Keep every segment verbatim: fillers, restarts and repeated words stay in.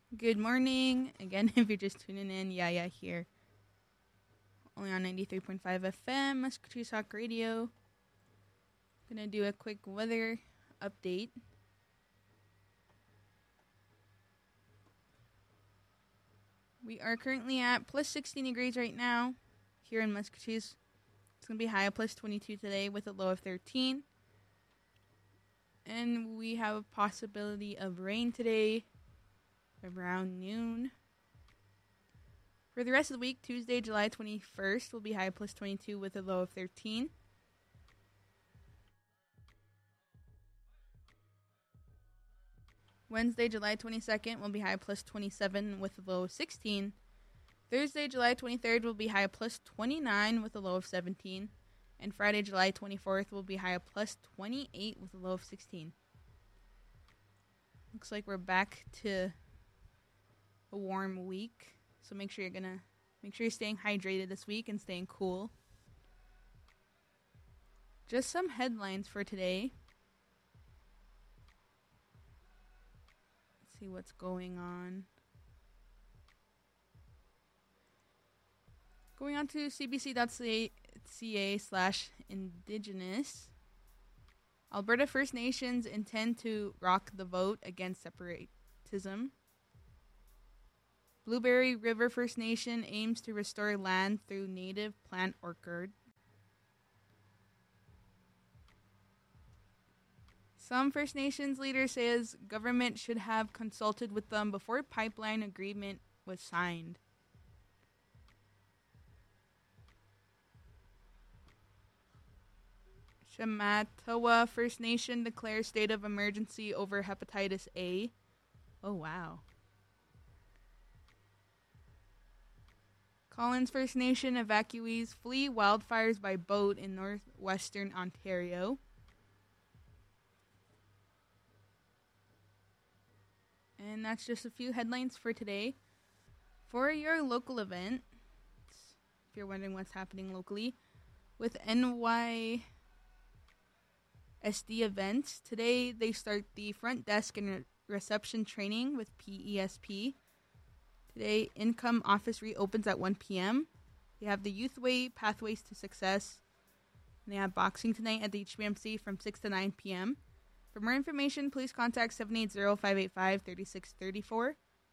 Good morning. Again, if you're just tuning in, yeah, yeah, here. Only on ninety-three point five F M, Muscatine Talk Radio. Gonna do a quick weather update. We are currently at plus sixteen degrees right now here in Muscatine. It's gonna be high at plus twenty-two today with a low of thirteen. And we have a possibility of rain today around noon. For the rest of the week, Tuesday, July twenty-first will be high plus twenty-two with a low of thirteen. Wednesday, July twenty-second will be high plus twenty-seven with a low of sixteen. Thursday, July twenty-third will be high plus twenty-nine with a low of seventeen. And Friday, July twenty-fourth will be high plus twenty-eight with a low of sixteen. Looks like we're back to a warm week. So make sure you're gonna make sure you're staying hydrated this week and staying cool. Just some headlines for today. Let's see what's going on. Going on to c b c dot c a slash indigenous. Alberta First Nations intend to rock the vote against separatism. Blueberry River First Nation aims to restore land through native plant orchard. Some First Nations leaders says government should have consulted with them before pipeline agreement was signed. Shamattawa First Nation declares state of emergency over hepatitis A. Oh, wow. Collins First Nation evacuees flee wildfires by boat in northwestern Ontario. And that's just a few headlines for today. For your local event, if you're wondering what's happening locally, with N Y S D events, today they start the front desk and re- reception training with P E S P. Today, Income Office reopens at one p.m. They have the Youthway Pathways to Success. And they have boxing tonight at the H B M C from six to nine p.m. For more information, please contact seven eight zero, five eight five, three six three four.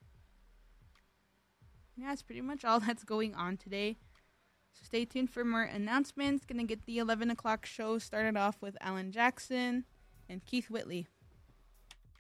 Yeah, that's pretty much all that's going on today. So stay tuned for more announcements. Gonna get the eleven o'clock show started off with Alan Jackson and Keith Whitley.